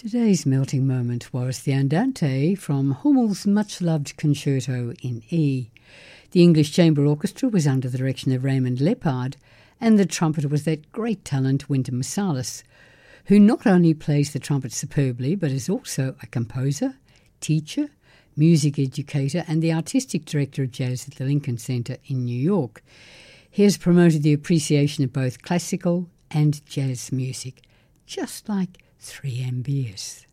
Today's melting moment was the Andante from Hummel's much-loved Concerto in E. The English Chamber Orchestra was under the direction of Raymond Lepard, and the trumpeter was that great talent Wynton Marsalis, who not only plays the trumpet superbly but is also a composer, teacher, music educator and the artistic director of jazz at the Lincoln Center in New York. He has promoted the appreciation of both classical and jazz music, just like 3M Beers.